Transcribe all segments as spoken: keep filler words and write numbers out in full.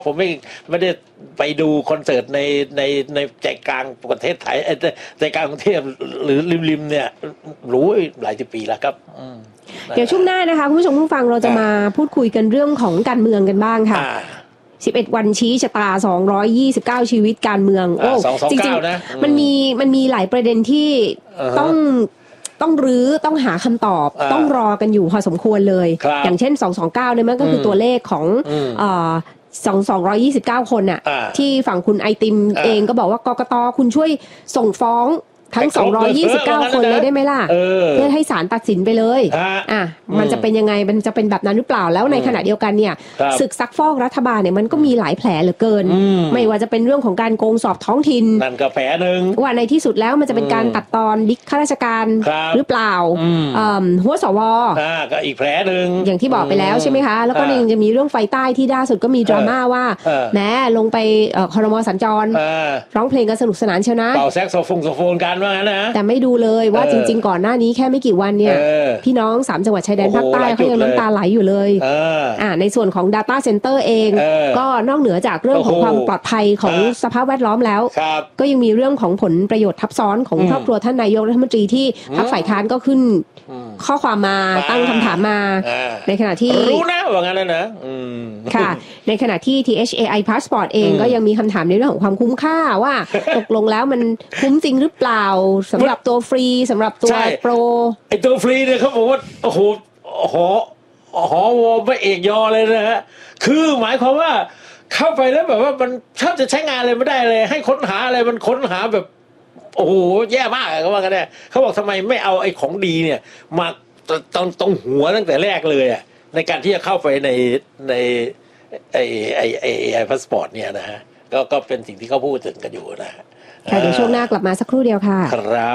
ผมไม่ไม่ได้ไปดูคอนเสิร์ตในในในใจกลางประเทศไทยใจกลางกรุงเทพหรือริมๆเนี่ยรู้หลายสิบปีแล้วครับเดี๋ยวช่วงหน้านะคะคุณผู้ชมผู้ฟังเราจะมาพูดคุยกันเรื่องของการเมืองกันบ้างค่ะสิบเอ็ดวันชี้ชะตาสองร้อยยี่สิบเก้าชีวิตการเมืองโอ้จริงๆมันมีมันมีหลายประเด็นที่ต้องต้องรื้อต้องหาคำตอบต้องรอกันอยู่พอสมควรเลยอย่างเช่นสองสองเก้าเนี่ยมันก็คือตัวเลขของเอ่อสองสองร้อยยี่สิบเก้าคนน่ะที่ฝั่งคุณไอติมเองก็บอกว่ากกต.คุณช่วยส่งฟ้องทั้งสองร้อยยี่สิบเก้าคนเลยได้ไหมล่ะเพื่อให้ศาลตัดสินไปเลยอ่ะมันจะเป็นยังไงมันจะเป็นแบบนั้นหรือเปล่าแล้วในขณะเดียวกันเนี่ยศึกซักฟอกรัฐบาลเนี่ยมันก็มีหลายแผลเหลือเกินไม่ว่าจะเป็นเรื่องของการโกงสอบท้องถิ่นนั่นก็แผลนึงว่าในที่สุดแล้วมันจะเป็นการตัดตอนบิ๊กข้าราชการหรือเปล่าหัวสวอ่าก็อีกแผลนึงอย่างที่บอกไปแล้วใช่ไหมคะแล้วก็ยังจะมีเรื่องไฟใต้ที่ล่าสุดก็มีดราม่าว่าแหมลงไปครม.สัญจรร้องเพลงกันสนุกสนานเชียวนะเป่าแซกโซฟงโซโฟนกันว่างั้นนะแต่ไม่ดูเลยว่าจริงๆก่อนหน้านี้แค่ไม่กี่วันเนี่ยพี่น้องสามจังหวัดชายแดนภาคใต้เขายังน้ำตาไหลอยู่เลยอ่าในส่วนของ Data Center เองก็นอกเหนือจากเรื่องของความปลอดภัยของสภาพแวดล้อมแล้วก็ยังมีเรื่องของผลประโยชน์ทับซ้อนของครอบครัวท่านนายกรัฐมนตรีที่พรรคฝ่ายค้านก็ขึ้นข้อความมาตั้งคำถามมาในขณะที่รู้นะว่างั้นนะค่ะในขณะที่ ที เอช เอ ไอ Passport เองก็ยังมีคำถามในเรื่องของความคุ้มค่าว่าตกลงแล้วมันคุ้มจริงหรือเปล่าสำหรับตัวฟรีสำหรับตัวโปรไอตัวฟรีเนี่ยเขาบอกว่าโอ้โหหอหอวอพระเอกยอเลยนะฮะคือหมายความว่าเข้าไปแล้วแบบว่ามันถ้าจะใช้งานอะไรไม่ได้เลยให้ค้นหาอะไรมันค้นหาแบบโอ้โหแย่มากเขาว่ากันเนี่ยเขาบอกทำไมไม่เอาไอ้ของดีเนี่ยมาตรงตรงหัวตั้งแต่แรกเลยอ่ะในการที่จะเข้าไปในในไอไอไอไอพาสปอร์ตเนี่ยนะฮะก็ก็เป็นสิ่งที่เขาพูดถึงกันอยู่นะค่ะเดี๋ยวช่วงหน้ากลับมาสักครู่เดียวค่ะครับ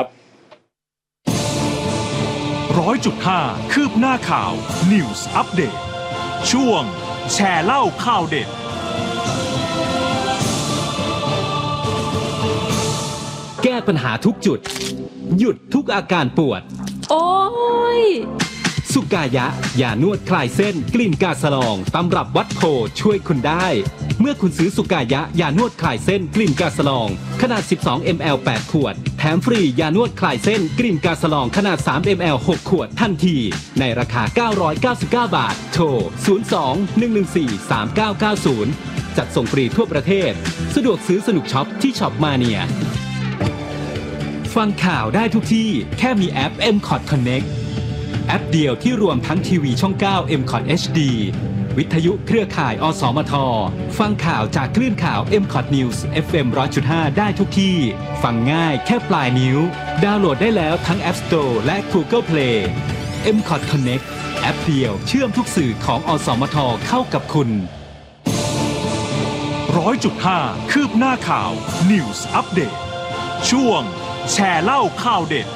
ร้อยจุดห้าคืบหน้าข่าว News Update ช่วงแชร์เล่าข่าวเด็ดแก้ปัญหาทุกจุดหยุดทุกอาการปวดโอ้ยสุกายะยานวดคลายเส้นกลิ่นกาสลองตำรับวัดโพช่วยคุณได้เมื่อคุณซื้อสุกายะยานวดคลายเส้นกลิ่นกาสลองขนาดสิบสองมิลลิลิตร แปดขวดแถมฟรียานวดคลายเส้นกลิ่นกาสลองขนาดสามมิลลิลิตร หกขวดทันทีในราคาเก้าร้อยเก้าสิบเก้าบาทโทรศูนย์ สอง หนึ่ง หนึ่ง สี่ สาม เก้า เก้า ศูนย์จัดส่งฟรีทั่วประเทศสะดวกซื้อสนุกช็อปที่ช็อปมาเนียฟังข่าวได้ทุกที่แค่มีแอป เอ็ม คอท Connect แอปเดียวที่รวมทั้งทีวีช่อง เก้า เอ็ม คอท เอช ดี วิทยุเครือข่ายอสมทฟังข่าวจากคลื่นข่าว เอ็ม คอท News เอฟ เอ็ม หนึ่งร้อยจุดห้า ได้ทุกที่ฟังง่ายแค่ปลายนิ้วดาวน์โหลดได้แล้วทั้ง App Store และ Google Play เอ็ม คอท Connect แอปเดียวเชื่อมทุกสื่อของอสมทเข้ากับคุณร้อยจุดห้าคืบหน้าข่าว News Update ช่วงแชร์เล่าข่าวเด็ด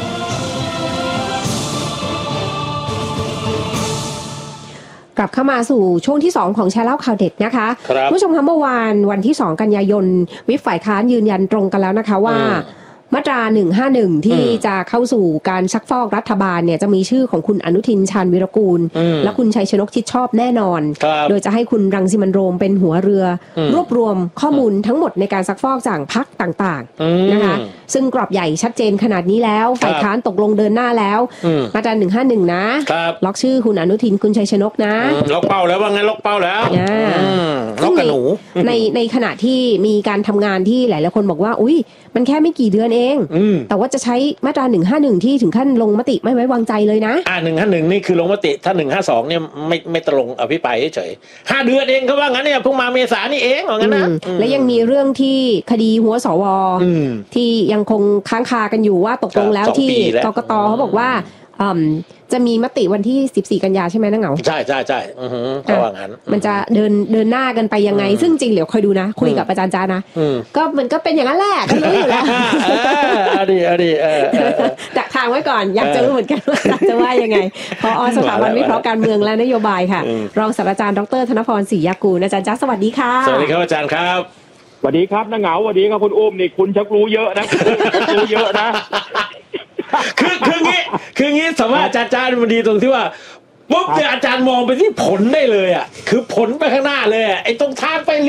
กลับเข้ามาสู่ช่วงที่สองของแชร์เล่าข่าวเด็ดนะคะผู้ชมคะเมื่อวานวันที่สองกันยายนวิปฝ่ายค้านยืนยันตรงกันแล้วนะคะว่ามาตราหนึ่งห้าหนึ่งที่จะเข้าสู่การซักฟอกรัฐบาลเนี่ยจะมีชื่อของคุณอนุทินชาญวิรากูลและคุณชัยชนกชิดชอบแน่นอนโดยจะให้คุณรังสิมันต์โรมเป็นหัวเรือรวบรวมข้อมูลทั้งหมดในการซักฟอกจากพรรคต่างๆนะคะซึ่งกรอบใหญ่ชัดเจนขนาดนี้แล้วฝ่ายค้านตกลงเดินหน้าแล้วมาตราหนึ่งห้าหนึ่งนะล็อกชื่อคุณอนุทินคุณชัยชนกนะล็อกเป้าแล้วว่าไงล็อกเป้าแล้วล็อกกระหนูในในขณะที่มีการทำงานที่หลายๆคนบอกว่าอุ้ยมันแค่ไม่กี่เดือนเองแต่ว่าจะใช้มาตราหนึ่งห้าหนึ่งที่ถึงขั้นลงมติไม่ไว้วางใจเลยนะอ่าหนึ่งห้าหนึ่งนี่คือลงมติถ้าหนึ่งห้าสองเนี่ยไม่ไม่ตรงอภิปรายเฉยห้าเดือนเองเขาว่างั้นเนี่ยเพิ่งมาเมษานี่เองว่างั้นนะและยังมีเรื่องที่คดีหัวสวที่ยังคงค้างคากันอยู่ว่าตกลงแล้วที่กกตเขาบอกว่าจะมีมติวันที่สิบสี่กันยาใช่ไหมนะเหงาใช่ใช่ใช่ก็ว่างั้นมันจะเดินเดินหน้ากันไปยังไงซึ่งจริงเดี๋ยวคอยดูนะคุยกับอาจารย์จ้านะก็มันก็เป็นอย่างนั้นแหละก็รู้อยู่แล้วอดีอดีดักทางไว้ก่อนอยากจะรู้เหมือนกันว่าจะว่ายังไงพอสถาบันวิเคราะห์การเมืองและนโยบายค่ะรองศาสตราจารย์ดรธนพรศรียากูลอาจารย์จ้าสวัสดีค่ะสวัสดีครับอาจารย์ครับสวัสดีครับน้าเหงาสวัสดีครับคุณอุ้มนี่คุณชักรู้เยอะนะคุณรู้เยอะนะคือคืองี้คืองี้สามารถอาจารย์อาจารย์มันดีตรงที่ว่าปุ๊บเนี่ยอาจารย์มองไปที่ผลได้เลยอ่ะคือผลไปข้างหน้าเลยอ่ะไอ้ตรงทางไป